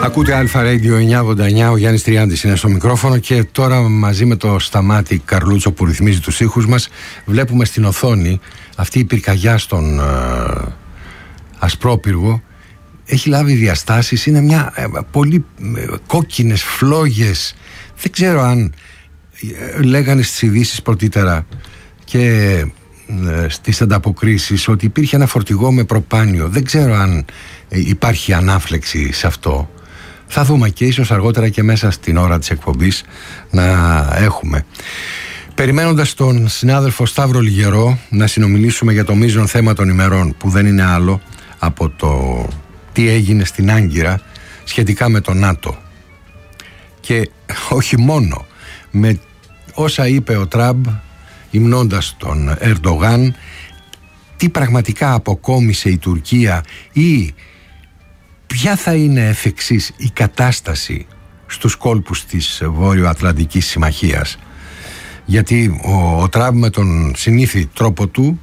Ακούτε Αλφα Radio 989, ο Γιάννης Τριάντης είναι στο μικρόφωνο και τώρα μαζί με το Σταμάτη Καρλούτσο που ρυθμίζει τους ήχους μας βλέπουμε στην οθόνη αυτή η πυρκαγιά στον Ασπρόπυργο. Έχει λάβει διαστάσεις, είναι μια πολύ κόκκινες φλόγες, δεν ξέρω αν λέγανε στις ειδήσεις πρωτήτερα και στις ανταποκρίσεις ότι υπήρχε ένα φορτηγό με προπάνιο, δεν ξέρω αν υπάρχει ανάφλεξη σε αυτό. Θα δούμε και ίσως αργότερα και μέσα στην ώρα της εκπομπής να έχουμε. Περιμένοντας τον συνάδελφο Σταύρο Λιγερό να συνομιλήσουμε για το μείζον θέμα των ημερών, που δεν είναι άλλο από το τι έγινε στην Άγκυρα σχετικά με το ΝΑΤΟ. Και όχι μόνο, με όσα είπε ο Τραμπ υμνώντας τον Ερντογάν, τι πραγματικά αποκόμισε η Τουρκία ή ποια θα είναι εφ' εξής η κατάσταση στους κόλπους της Βόρειο-Ατλαντικής Συμμαχίας. Γιατί ο Τραμπ με τον συνήθι τρόπο του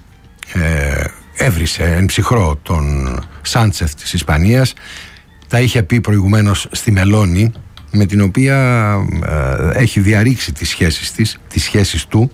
έβρισε εν ψυχρό τον Σάντσεφ της Ισπανίας. Τα είχε πει προηγουμένως στη Μελώνη, με την οποία έχει διαρρήξει τις σχέσεις του.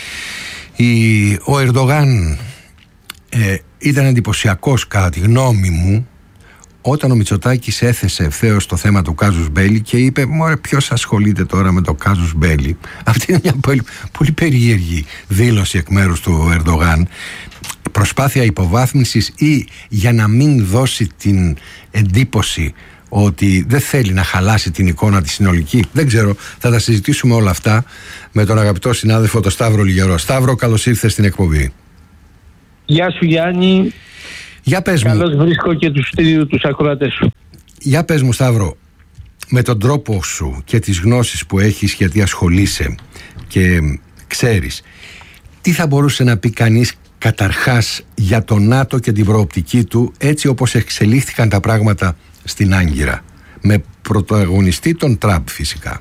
Ο Ερντογάν ήταν εντυπωσιακός κατά τη γνώμη μου όταν ο Μητσοτάκης έθεσε ευθέως το θέμα του κάζους μπέλι και είπε «Μωρέ, ποιος ασχολείται τώρα με το κάζους μπέλι?» Αυτή είναι μια πολύ περίεργη δήλωση εκ μέρους του Ερντογάν. Προσπάθεια υποβάθμισης ή για να μην δώσει την εντύπωση ότι δεν θέλει να χαλάσει την εικόνα τη συνολική. Δεν ξέρω, θα τα συζητήσουμε όλα αυτά με τον αγαπητό συνάδελφο τον Σταύρο Λιγερό. Σταύρο, καλώς ήρθες στην εκπομπή. Γεια σου Γιάννη. Για πες μου. Καλώς βρίσκω και τους ακροατές σου. Για πες μου Σταύρο, με τον τρόπο σου και τις γνώσεις που έχεις γιατί ασχολείσαι και ξέρεις, τι θα μπορούσε να πει κανείς καταρχάς για το ΝΑΤΟ και την προοπτική του έτσι όπως εξελίχθηκαν τα πράγματα στην Άγκυρα, με πρωταγωνιστή τον Τραμπ φυσικά?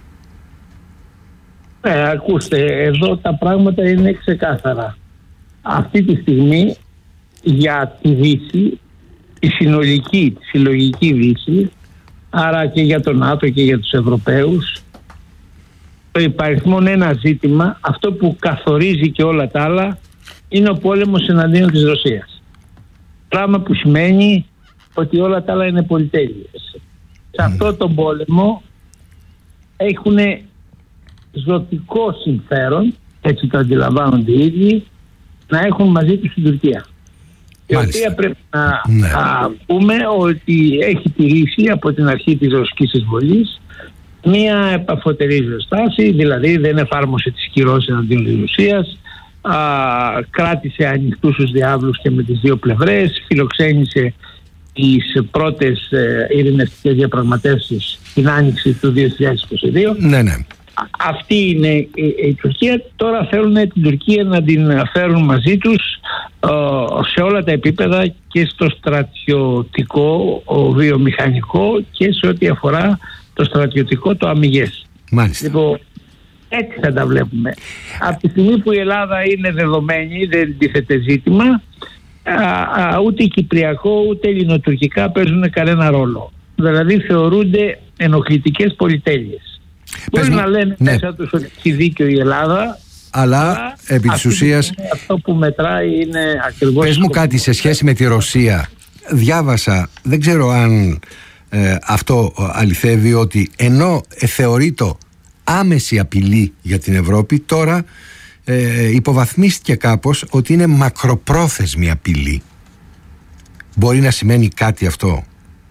Ακούστε, εδώ τα πράγματα είναι ξεκάθαρα. Αυτή τη στιγμή για τη Δύση, τη συνολική, τη συλλογική Δύση, άρα και για τον ΝΑΤΟ και για τους Ευρωπαίους, το υπαριθμόν ένα ζήτημα, αυτό που καθορίζει και όλα τα άλλα, είναι ο πόλεμος εναντίον της Ρωσίας. Πράγμα που σημαίνει ότι όλα τα άλλα είναι πολυτέλειες. Σε αυτό τον πόλεμο έχουν ζωτικό συμφέρον, έτσι το αντιλαμβάνονται οι ίδιοι, να έχουν μαζί τους την Τουρκία. Η οποία πρέπει να πούμε ότι έχει τηρήσει από την αρχή της ρωσικής εισβολής μία επαφωτερή στάση, δηλαδή δεν εφάρμοσε τις κυρώσεις εναντίον της Ρωσίας, κράτησε ανοιχτούς τους διάβλους και με τις δύο πλευρές, φιλοξένησε τις πρώτες ειρηνευτικές διαπραγματεύσεις την άνοιξη του 2022. Ναι. Αυτή είναι η Τουρκία. Τώρα θέλουν την Τουρκία να την φέρουν μαζί τους σε όλα τα επίπεδα, και στο στρατιωτικό, βιομηχανικό, και σε ό,τι αφορά το στρατιωτικό, το αμυγές. Μάλιστα. Λοιπόν, έτσι θα τα βλέπουμε. Από τη στιγμή που η Ελλάδα είναι δεδομένη, δεν τίθεται ζήτημα, ούτε κυπριακό ούτε ελληνοτουρκικά παίζουν κανένα ρόλο. Δηλαδή θεωρούνται ενοχλητικές πολυτέλειες. Μπορεί να λένε μέσα τους ότι έχει δίκιο η Ελλάδα, αλλά επί της ουσίας αυτό που μετράει είναι ακριβώς... Πες μου κάτι σε σχέση με τη Ρωσία. Διάβασα, δεν ξέρω αν αυτό αληθεύει, ότι ενώ θεωρείται άμεση απειλή για την Ευρώπη, τώρα υποβαθμίστηκε κάπως ότι είναι μακροπρόθεσμη απειλή. Μπορεί να σημαίνει κάτι αυτό?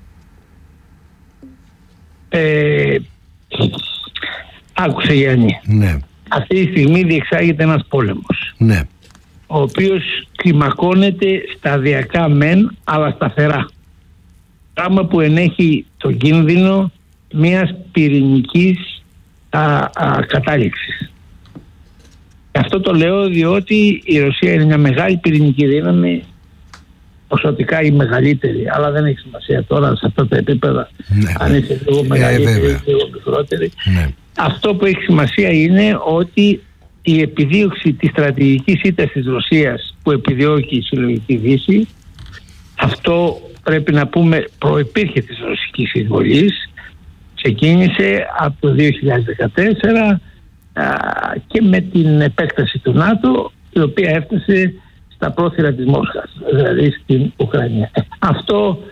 Άκουσε Γιάννη. Ναι. Αυτή τη στιγμή διεξάγεται ένας πόλεμος. Ναι. Ο οποίος κλιμακώνεται σταδιακά μεν, αλλά σταθερά. Πράγμα που ενέχει το κίνδυνο μιας πυρηνικής κατάληξης. Αυτό το λέω διότι η Ρωσία είναι μια μεγάλη πυρηνική δύναμη, ποσοτικά η μεγαλύτερη, αλλά δεν έχει σημασία τώρα σε αυτά τα επίπεδα, αν είναι λίγο μεγαλύτερη ή λίγο μικρότερη. Ναι. Αυτό που έχει σημασία είναι ότι η επιδίωξη της στρατηγικής ήττας της Ρωσίας που επιδιώκει η συλλογική Δύση, αυτό πρέπει να πούμε προϋπήρχε της ρωσικής εισβολής. Ξεκίνησε από το 2014 και με την επέκταση του ΝΑΤΟ, η οποία έφτασε στα πρόθυρα της Μόσχας, δηλαδή στην Ουκρανία. Αυτό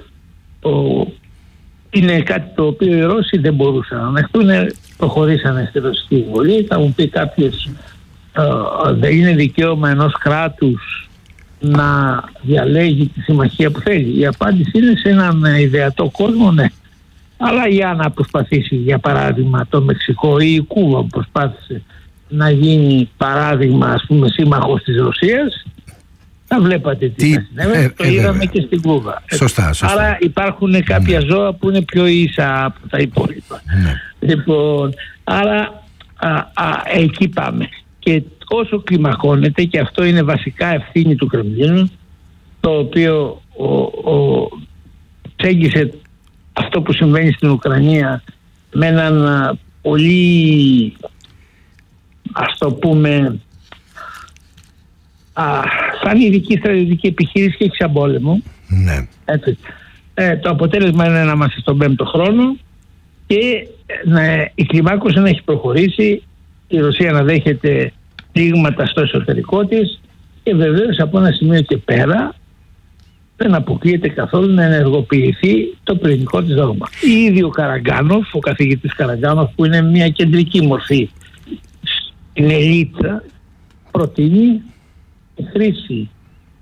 είναι κάτι το οποίο οι Ρώσοι δεν μπορούσαν να ανεχτούν, προχωρήσανε στη ρωσική εισβολή. Θα μου πει κάποιος, δεν είναι δικαίωμα ενός κράτους να διαλέγει τη συμμαχία που θέλει. Η απάντηση είναι, σε έναν ιδεατό κόσμο, ναι. Αλλά για να προσπαθήσει, για παράδειγμα, το Μεξικό ή η Κούβα που προσπάθησε να γίνει παράδειγμα, ας πούμε, σύμμαχος της Ρωσίας, θα βλέπατε τι θα συνέβαινε. Το είδαμε και στην Κούβα. Σωστά. Άρα υπάρχουν κάποια ζώα που είναι πιο ίσα από τα υπόλοιπα. Λοιπόν, άρα εκεί πάμε. Και όσο κλιμακώνεται, και αυτό είναι βασικά ευθύνη του Κρεμλίνου, το οποίο προσέγγισε αυτό που συμβαίνει στην Ουκρανία με έναν πολύ, ας το πούμε, σαν ειδική στρατιωτική επιχείρηση και εξαμπόλεμο. Ναι. Έτσι. Το αποτέλεσμα είναι να είμαστε στον 5ο χρόνο και η κλιμάκωση να έχει προχωρήσει, η Ρωσία να δέχεται πλήγματα στο εσωτερικό της και βεβαίως από ένα σημείο και πέρα δεν αποκλείεται καθόλου να ενεργοποιηθεί το πυρηνικό της δόγμα. Ήδη ο Καραγκάνοφ, ο καθηγητής Καραγκάνοφ, που είναι μια κεντρική μορφή στην ελίτ, προτείνει τη χρήση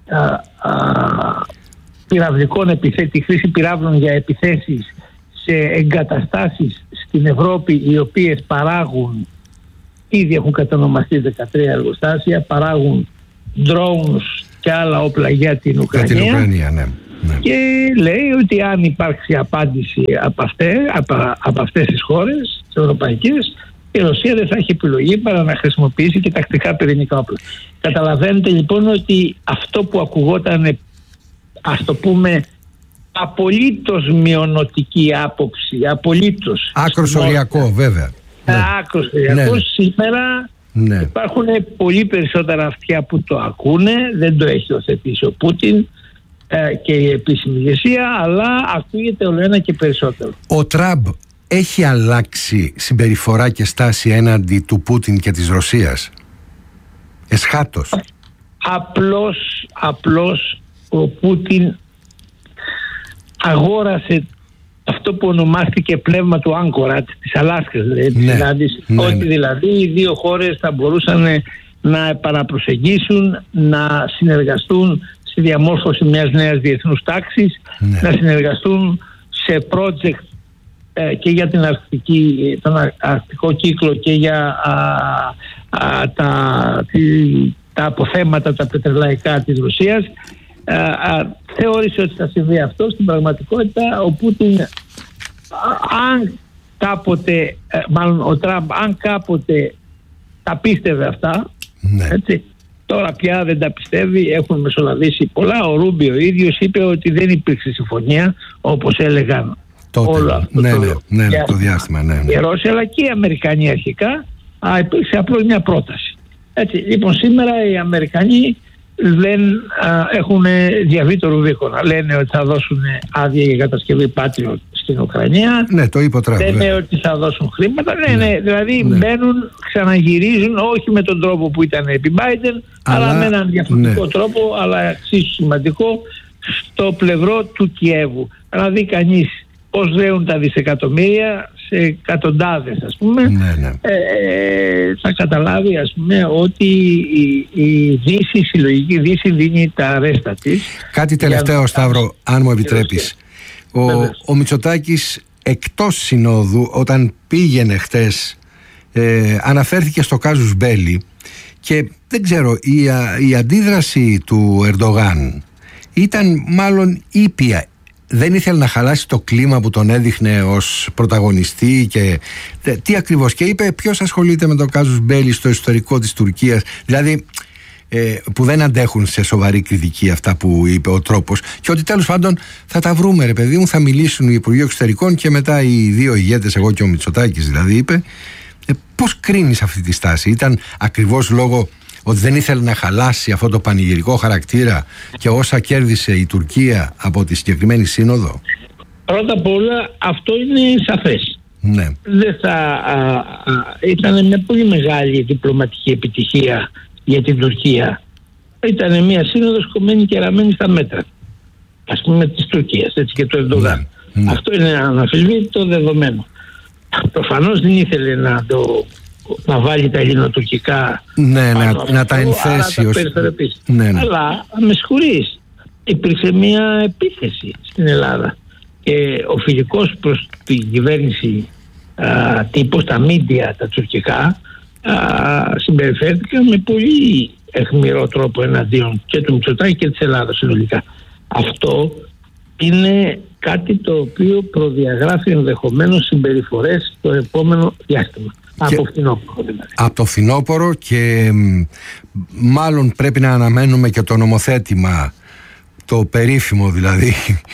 πυραυλικών επιθέσεων, τη χρήση πυράβλων για επιθέσεις σε εγκαταστάσεις στην Ευρώπη, οι οποίες παράγουν, ήδη έχουν κατανομαστεί 13 εργοστάσια, παράγουν drones και άλλα όπλα για την Ουκρανία, ναι. Και λέει ότι αν υπάρξει απάντηση από αυτές τις χώρες, τις ευρωπαϊκές, η Ρωσία δεν θα έχει επιλογή παρά να χρησιμοποιήσει και τακτικά πυρηνικά όπλα. Καταλαβαίνετε λοιπόν ότι αυτό που ακουγόταν, ας το πούμε, απολύτως μειονοτική άποψη, απολύτως άκρος οριακό, βέβαια. Άκρος οριακό, σήμερα υπάρχουν πολύ περισσότερα αυτιά που το ακούνε, δεν το έχει οθετήσει ο Πούτιν και η επίσημη ηγεσία, αλλά ακούγεται όλο ένα και περισσότερο. Ο Τραμπ έχει αλλάξει συμπεριφορά και στάση έναντι του Πούτιν και της Ρωσίας? Εσχάτως. Απλώς ο Πούτιν αγόρασε αυτό που ονομάστηκε πνεύμα του Άγκορατ της Αλάσκας, δηλαδή οι δύο χώρες θα μπορούσαν να επαναπροσεγγίσουν, να συνεργαστούν στη διαμόρφωση μιας νέας διεθνούς τάξης, να συνεργαστούν σε project και για τον αρκτικό κύκλο και για τα αποθέματα τα πετρελαϊκά της Ρωσίας. Θεώρησε ότι θα συμβεί αυτό. Στην πραγματικότητα ο Πούτιν, ο Τραμπ αν κάποτε τα πίστευε αυτά, έτσι, τώρα πια δεν τα πιστεύει, έχουν μεσολαβήσει πολλά. Ο Ρούμπιο ο ίδιος είπε ότι δεν υπήρξε συμφωνία όπως έλεγαν τότε, όλο αυτό το διάστημα. Οι Ρώσοι αλλά και οι Αμερικανοί αρχικά, υπήρξε απλώς μια πρόταση. Έτσι, λοιπόν, σήμερα οι Αμερικανοί δεν έχουν διαβεί το Ρουβίκονα. Λένε ότι θα δώσουν άδεια για κατασκευή Patriot στην Ουκρανία. Ναι, το είπε ο Τραμπ. Λένε ότι θα δώσουν χρήματα. Δηλαδή μπαίνουν, ξαναγυρίζουν, όχι με τον τρόπο που ήταν επί Biden, αλλά με έναν διαφορετικό τρόπο, αλλά εξίσου σημαντικό, στο πλευρό του Κιέβου. Να δει κανείς πώς δέουν τα δισεκατομμύρια σε εκατοντάδες, ας πούμε, θα καταλάβει, ας πούμε, ότι η Δύση, η συλλογική Δύση δίνει τα ρέστα της. Κάτι τελευταίο, Σταύρο, αν μου επιτρέπεις. Ο Μητσοτάκης εκτός συνόδου, όταν πήγαινε χτες, αναφέρθηκε στο κάζους Μπέλι και δεν ξέρω, η αντίδραση του Ερντογάν ήταν μάλλον ήπια. Δεν ήθελε να χαλάσει το κλίμα που τον έδειχνε ως πρωταγωνιστή και τι ακριβώς, και είπε ποιος ασχολείται με το κάζους Μπέλι στο ιστορικό της Τουρκίας, δηλαδή που δεν αντέχουν σε σοβαρή κριτική αυτά που είπε ο τρόπος, και ότι τέλος πάντων θα τα βρούμε, ρε παιδί μου, θα μιλήσουν οι Υπουργοί Εξωτερικών και μετά οι δύο ηγέτες, εγώ και ο Μητσοτάκης δηλαδή, είπε. Πώς κρίνεις αυτή τη στάση? Ήταν ακριβώς λόγω ότι δεν ήθελε να χαλάσει αυτό το πανηγυρικό χαρακτήρα και όσα κέρδισε η Τουρκία από τη συγκεκριμένη σύνοδο? Πρώτα απ' όλα αυτό είναι σαφές. Ναι. Δεν θα ήταν μια πολύ μεγάλη διπλωματική επιτυχία για την Τουρκία. Ήταν μια σύνοδος κομμένη και ραμμένη στα μέτρα, ας πούμε, της Τουρκίας, έτσι, και το Ερντογάν. Ναι. Αυτό είναι αναμφισβήτητο δεδομένο. Προφανώς δεν ήθελε να βάλει τα ελληνοτουρκικά, να τα ενθέσει ως... Ναι. Αλλά με συγχωρείς, υπήρξε μια επίθεση στην Ελλάδα και ο φιλικός προς την κυβέρνηση τύπος, τα μίντια τα τουρκικά, συμπεριφέρθηκαν με πολύ αιχμηρό τρόπο εναντίον και του Μητσοτάκη και της Ελλάδας συνολικά. Αυτό είναι κάτι το οποίο προδιαγράφει ενδεχομένως συμπεριφορές στο επόμενο διάστημα. Από φθινόπωρο δηλαδή. Από το φθινόπωρο, και μάλλον πρέπει να αναμένουμε και το νομοθέτημα, το περίφημο δηλαδή,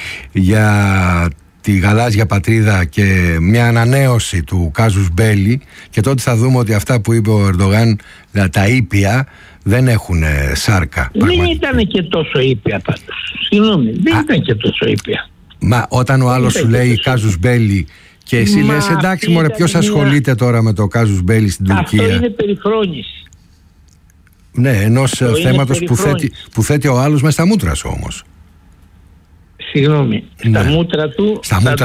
για τη γαλάζια πατρίδα και μια ανανέωση του κάζους μπέλι, και τότε θα δούμε ότι αυτά που είπε ο Ερντογάν, τα ήπια, δεν έχουν σάρκα. Δεν ήταν και τόσο ήπια πάντως. Συγγνώμη, δεν ήταν και τόσο ήπια. Μα όταν ο άλλος σου λέει κάζους μπέλι και εσύ λες εντάξει μωρέ, ποιος ασχολείται τώρα με το κάζους μπέλι στην Τουρκία? Αυτό είναι περιφρόνηση. Ναι, ενός θέματος που θέτει ο άλλος μέσα στα μούτρα σου όμως. Συγγνώμη, στα μούτρα του,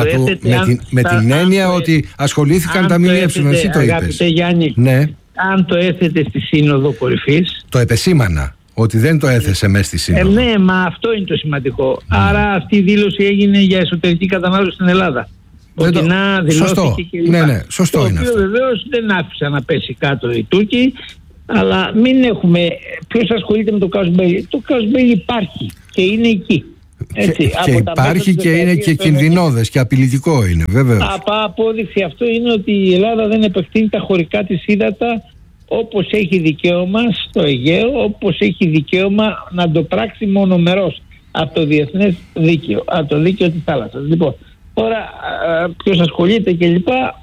με την έννοια ότι ασχολήθηκαν τα ΜΜΕ, εσύ το είπες. Αγαπητέ Γιάννη, ναι. Αν το έθετε στη Σύνοδο Κορυφής... Το επεσήμανα, ότι δεν το έθεσε μέσα στη Σύνοδο. Ναι, μα αυτό είναι το σημαντικό. Άρα αυτή η δήλωση έγινε για εσωτερική κατανάλωση στην Ελλάδα. Ότι να δηλώθηκε και λοιπά. Ναι, σωστό είναι αυτό. Βεβαίως δεν άφησαν να πέσει κάτω οι Τούρκοι, αλλά μην έχουμε... Ποιος ασχολείται με το Καζμπέλι? Το Καζμπέλι υπάρχει και είναι εκεί. Έτσι, και υπάρχει και είναι και κινδυνώδες και απειλητικό είναι, βέβαια. Απόδειξη αυτό είναι ότι η Ελλάδα δεν επεκτείνει τα χωρικά της ύδατα όπως έχει δικαίωμα στο Αιγαίο, όπως έχει δικαίωμα να το πράξει μονομερός από το διεθνές δίκαιο, από το δίκαιο της θάλασσας. Λοιπόν, τώρα ποιος ασχολείται και λοιπά,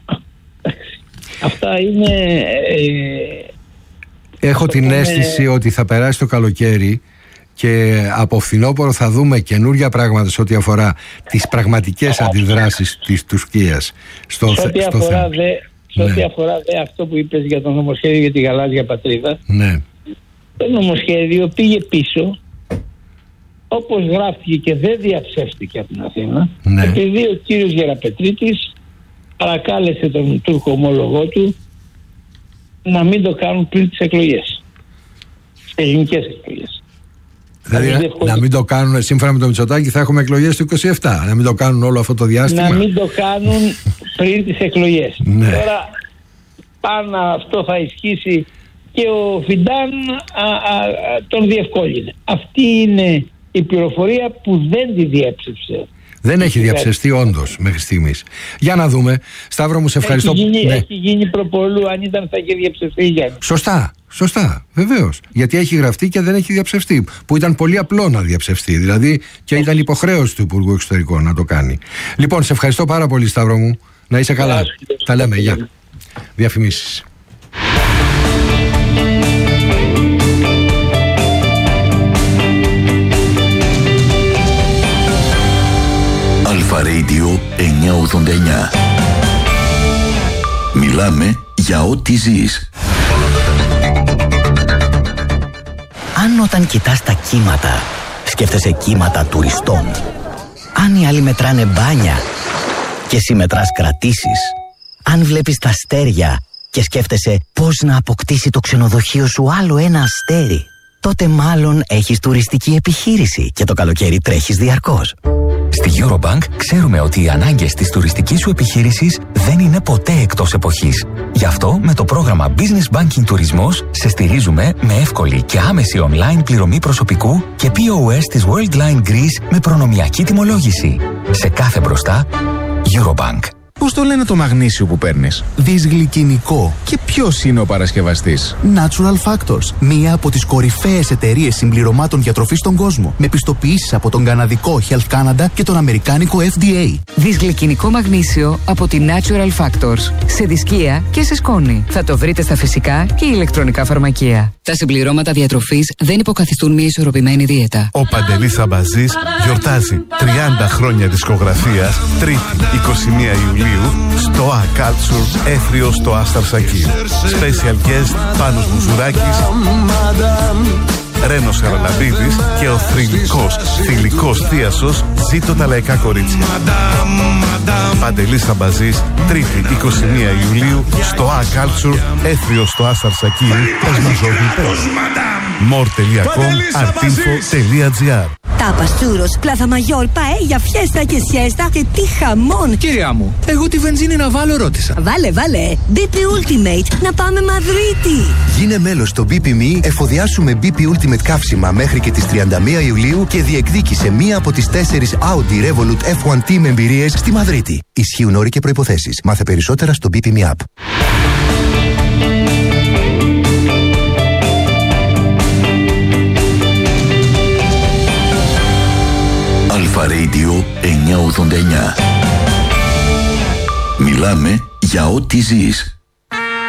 αυτά είναι... Έχω την αίσθηση ότι θα περάσει το καλοκαίρι και από φθινόπωρο θα δούμε καινούργια πράγματα σε ό,τι αφορά τις πραγματικές αντιδράσεις της Τουρκίας στο θέμα. Σε ό,τι αφορά αυτό που είπες για το νομοσχέδιο για τη γαλάζια πατρίδα, ναι. Το νομοσχέδιο πήγε πίσω, όπως γράφτηκε, και δεν διαψεύστηκε από την Αθήνα, ναι. Επειδή ο κύριος Γεραπετρίτης παρακάλεσε τον Τούρκο ομόλογό του να μην το κάνουν πριν τις εκλογές, ελληνικές εκλογές. Δηλαδή να μην το κάνουν, σύμφωνα με το Μητσοτάκη θα έχουμε εκλογές του 27. Να μην το κάνουν όλο αυτό το διάστημα. Να μην το κάνουν πριν τις εκλογές. Ναι. Τώρα πάνω αυτό θα ισχύσει και ο Φιντάν τον διευκόλυνε. Αυτή είναι η πληροφορία που δεν τη διέψευσε. Δεν έχει διαψευστεί όντως μέχρι στιγμής. Για να δούμε. Σταύρο μου, σε ευχαριστώ. Έχει γίνει προπολού, αν ήταν θα είχε διαψευστεί, Γιάννη. Σωστά, βεβαίως. Γιατί έχει γραφτεί και δεν έχει διαψευστεί. Που ήταν πολύ απλό να διαψευστεί. Δηλαδή και ήταν υποχρέωση του Υπουργού Εξωτερικών να το κάνει. Λοιπόν, σε ευχαριστώ πάρα πολύ, Σταύρο μου. Να είσαι καλά. Τα λέμε. Γεια. Διαφημίσεις. Αλφα Radio 989. Μιλάμε για ό,τι ζεις. Αν όταν κοιτάς τα κύματα, σκέφτεσαι κύματα τουριστών. Αν οι άλλοι μετράνε μπάνια και εσύ μετράς κρατήσεις. Αν βλέπεις τα αστέρια και σκέφτεσαι πώς να αποκτήσει το ξενοδοχείο σου άλλο ένα αστέρι, τότε μάλλον έχεις τουριστική επιχείρηση και το καλοκαίρι τρέχεις διαρκώς. Στη Eurobank ξέρουμε ότι οι ανάγκες της τουριστικής σου επιχείρησης δεν είναι ποτέ εκτός εποχής. Γι' αυτό με το πρόγραμμα Business Banking Τουρισμός σε στηρίζουμε με εύκολη και άμεση online πληρωμή προσωπικού και POS της Worldline Greece με προνομιακή τιμολόγηση. Σε κάθε μπροστά, Eurobank. Πώς το λένε το μαγνήσιο που παίρνεις? Δυσγλυκινικό. Και ποιος είναι ο παρασκευαστής? Natural Factors. Μία από τις κορυφαίες εταιρείες συμπληρωμάτων διατροφής στον κόσμο. Με πιστοποιήσεις από τον καναδικό Health Canada και τον αμερικάνικο FDA. Δυσγλυκινικό μαγνήσιο από τη Natural Factors. Σε δισκία και σε σκόνη. Θα το βρείτε στα φυσικά και ηλεκτρονικά φαρμακεία. Τα συμπληρώματα διατροφής δεν υποκαθιστούν μια ισορροπημένη δίαιτα. Ο Παντελής Αμπαζής γιορτάζει 30 χρόνια δισκογραφίας, Τρίτη 21 Ιουλίου, στο A Culture, Έθριο στο Άσταρ Σακί. Special guest Πάνος Μουζουράκης, Ρένος Καραλαμπίδης και ο θηλυκός θίασος Ζήτω τα λαϊκά κορίτσια. Παντελής Αμπαζής, Τρίτη 21 Ιουλίου, στο A Culture, Έθριο στο Άσταρ Σακί. more.com/artinfo.gr. Τάπας, τσούρος, πλάθα μαγιόρ, παέλια, φιέστα και σιέστα και τι χαμόν! Κυρία μου, εγώ τη βενζίνη να βάλω ρώτησα. Βάλε, BP Ultimate, να πάμε Μαδρίτη! Γίνε μέλος στο BP.me, εφοδιάσουμε BP Ultimate καύσιμα μέχρι και τις 31 Ιουλίου και διεκδίκησε μία από τις 4 Audi Revolut F1 Team εμπειρίες στη Μαδρίτη. Ισχύουν όροι και προϋποθέσεις. Μάθε περισσότερα στο BP.me app. Αλφα Radio 989. Μιλάμε για ό,τι ζεις.